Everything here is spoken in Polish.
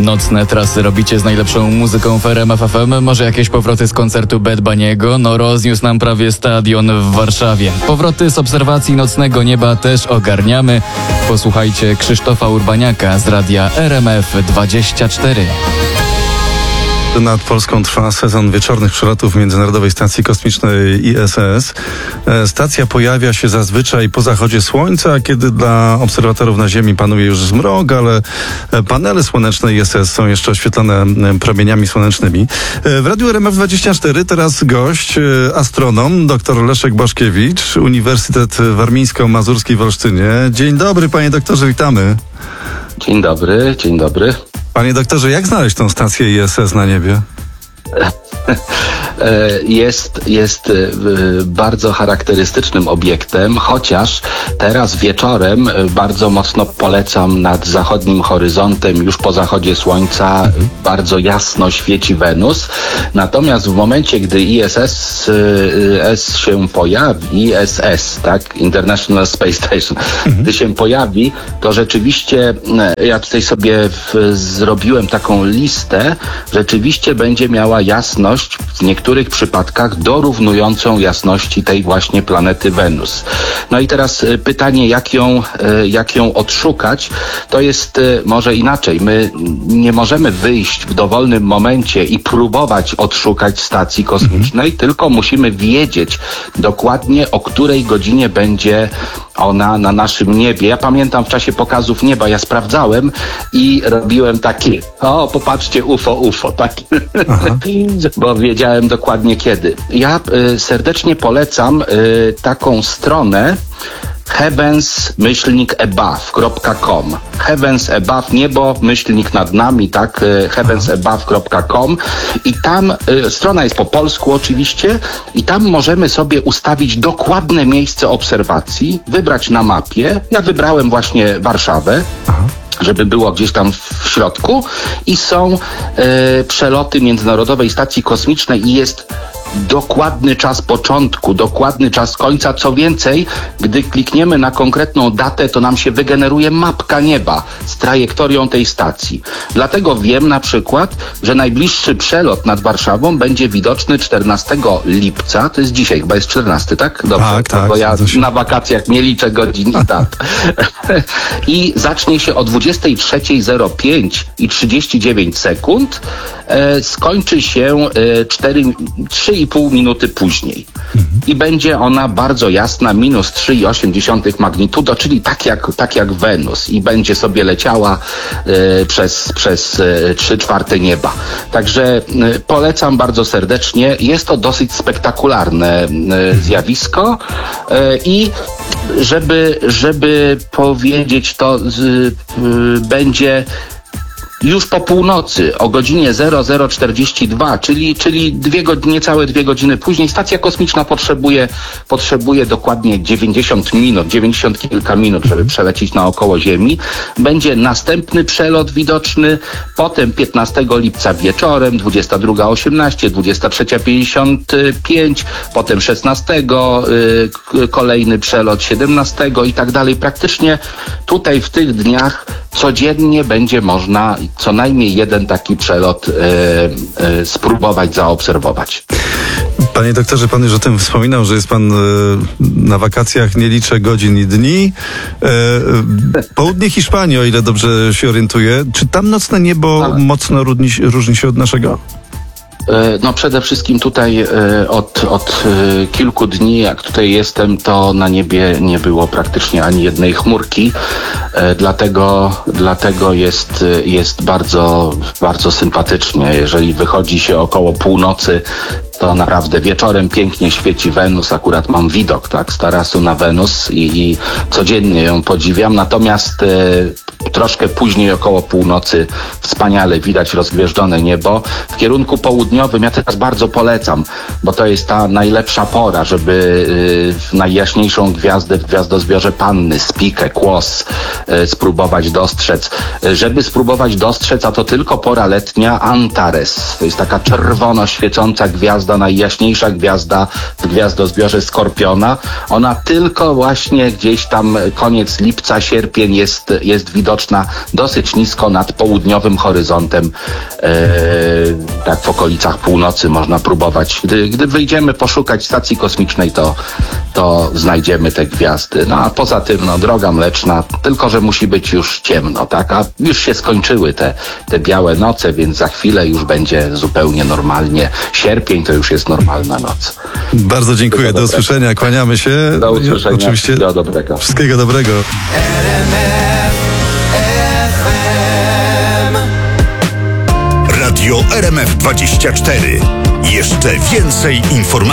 nocne trasy robicie z najlepszą muzyką w RMF FM? Może jakieś powroty z koncertu Bad Bunny'ego? No rozniósł nam prawie stadion w Warszawie. Powroty z obserwacji nocnego nieba też ogarniamy. Posłuchajcie Krzysztofa Urbaniaka z radia RMF24. Nad Polską trwa sezon wieczornych przelotów Międzynarodowej Stacji Kosmicznej ISS. Stacja pojawia się zazwyczaj po zachodzie słońca, kiedy dla obserwatorów na Ziemi panuje już zmrok, ale panele słoneczne ISS są jeszcze oświetlone promieniami słonecznymi. W Radiu RMF24 teraz gość, astronom, dr Leszek Błaszkiewicz, Uniwersytet Warmińsko-Mazurski w Olsztynie. Dzień dobry, panie doktorze, witamy. Dzień dobry, dzień dobry. Panie doktorze, jak znaleźć tą stację ISS na niebie? Jest bardzo charakterystycznym obiektem, chociaż teraz wieczorem bardzo mocno polecam nad zachodnim horyzontem, już po zachodzie słońca bardzo jasno świeci Wenus. Natomiast w momencie, gdy ISS się pojawi, ISS, tak, International Space Station, gdy się pojawi, to rzeczywiście ja tutaj sobie zrobiłem taką listę, rzeczywiście będzie miała jasność w niektórych przypadkach dorównującą jasności tej właśnie planety Wenus. No i teraz pytanie, jak ją odszukać, to jest może inaczej. My nie możemy wyjść w dowolnym momencie i próbować odszukać stacji kosmicznej, tylko musimy wiedzieć dokładnie, o której godzinie będzie ona na naszym niebie. Ja pamiętam w czasie pokazów nieba, ja sprawdzałem i robiłem takie, popatrzcie, UFO, tak? Bo wiedziałem dokładnie kiedy. Ja serdecznie polecam taką stronę heavens-above.com. Heavens above, niebo, myślnik nad nami, tak? heavensabove.com i tam strona jest po polsku oczywiście i tam możemy sobie ustawić dokładne miejsce obserwacji, wybrać na mapie. Ja wybrałem właśnie Warszawę. Żeby było gdzieś tam w środku i są przeloty Międzynarodowej Stacji Kosmicznej i jest dokładny czas początku, dokładny czas końca. Co więcej, gdy klikniemy na konkretną datę, to nam się wygeneruje mapka nieba z trajektorią tej stacji. Dlatego wiem na przykład, że najbliższy przelot nad Warszawą będzie widoczny 14 lipca. To jest dzisiaj, chyba jest 14, tak? Dobrze, tak, bo ja na wakacjach nie liczę godzin i dat. I zacznie się o 23:05 i 39 sekund. Skończy się 3,5 minuty później. I będzie ona bardzo jasna, minus 3,8 magnitudo, czyli tak jak Wenus. I będzie sobie leciała przez 3/4 nieba. Także polecam bardzo serdecznie. Jest to dosyć spektakularne zjawisko i żeby powiedzieć to, będzie już po północy, o godzinie 00:42, czyli niecałe 2 godziny później. Stacja kosmiczna potrzebuje dokładnie 90 kilka minut, żeby przelecieć naokoło Ziemi. Będzie następny przelot widoczny, potem 15 lipca wieczorem, 22:18, 23:55, potem 16, kolejny przelot 17 i tak dalej. Praktycznie tutaj w tych dniach codziennie będzie można co najmniej jeden taki przelot spróbować zaobserwować. Panie doktorze, pan już o tym wspominał, że jest pan na wakacjach, nie liczę godzin i dni. Południe Hiszpanii, o ile dobrze się orientuję. Czy tam nocne niebo mocno różni się od naszego? No przede wszystkim tutaj od kilku dni, jak tutaj jestem, to na niebie nie było praktycznie ani jednej chmurki, dlatego jest bardzo, bardzo sympatycznie. Jeżeli wychodzi się około północy, to naprawdę wieczorem pięknie świeci Wenus. Akurat mam widok, tak, z tarasu na Wenus i codziennie ją podziwiam. Natomiast troszkę później, około północy, wspaniale widać rozgwieżdżone niebo. W kierunku południowym ja teraz bardzo polecam, bo to jest ta najlepsza pora, żeby najjaśniejszą gwiazdę w gwiazdozbiorze Panny, Spikę, Kłos spróbować dostrzec. Żeby spróbować dostrzec, a to tylko pora letnia, Antares. To jest taka czerwono świecąca gwiazda, gwiazda, najjaśniejsza gwiazda w gwiazdozbiorze Skorpiona. Ona tylko właśnie gdzieś tam koniec lipca, sierpień jest widoczna dosyć nisko nad południowym horyzontem, tak w okolicach północy można próbować. Gdy wyjdziemy poszukać stacji kosmicznej, to znajdziemy te gwiazdy. No a poza tym, Droga Mleczna, tylko że musi być już ciemno, tak? A już się skończyły te białe noce, więc za chwilę już będzie zupełnie normalnie. Sierpień to już jest normalna noc. Bardzo dziękuję, do usłyszenia, kłaniamy się. Do usłyszenia, Oczywiście wszystkiego dobrego. Wszystkiego dobrego. Radio RMF 24. Jeszcze więcej informacji.